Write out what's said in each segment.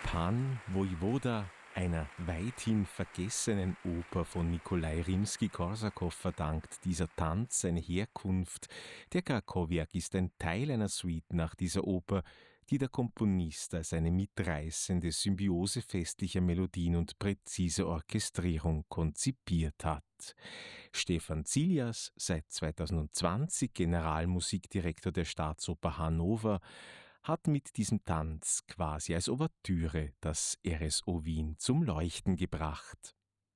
Pan Wojwoda, einer weithin vergessenen Oper von Nikolai Rimski-Korsakow, verdankt dieser Tanz seine Herkunft. Der Krakowiak ist ein Teil einer Suite nach dieser Oper, die der Komponist als eine mitreißende Symbiose festlicher Melodien und präziser Orchestrierung konzipiert hat. Stefan Zilias, seit 2020 Generalmusikdirektor der Staatsoper Hannover, hat mit diesem Tanz quasi als Ouvertüre das RSO Wien zum Leuchten gebracht.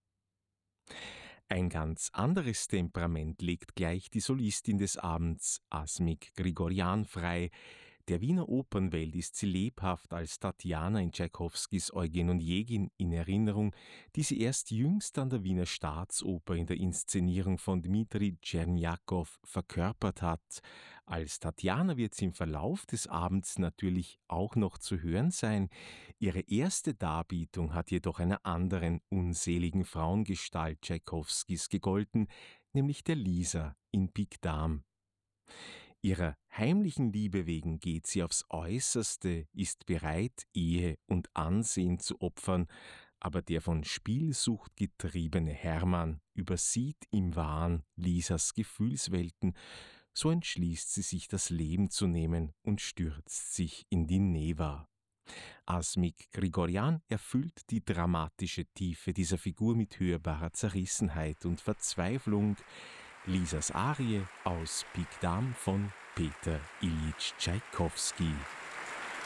Ein ganz anderes Temperament legt gleich die Solistin des Abends, Asmik Grigorjan, frei. Der Wiener Opernwelt ist sie lebhaft als Tatjana in Tschaikowskis Eugen und Jegin in Erinnerung, die sie erst jüngst an der Wiener Staatsoper in der Inszenierung von Dmitri Tscherniakow verkörpert hat. Als Tatjana wird sie im Verlauf des Abends natürlich auch noch zu hören sein. Ihre erste Darbietung hat jedoch einer anderen unseligen Frauengestalt Tschaikowskis gegolten, nämlich der Lisa in Pik Dam. Ihrer heimlichen Liebe wegen geht sie aufs Äußerste, ist bereit, Ehe und Ansehen zu opfern, aber der von Spielsucht getriebene Hermann übersieht im Wahn Lisas Gefühlswelten, so entschließt sie sich, das Leben zu nehmen und stürzt sich in die Neva. Asmik Grigorjan erfüllt die dramatische Tiefe dieser Figur mit hörbarer Zerrissenheit und Verzweiflung. Lisas Arie aus Pik Dam von Peter Iljitsch Tschaikowski.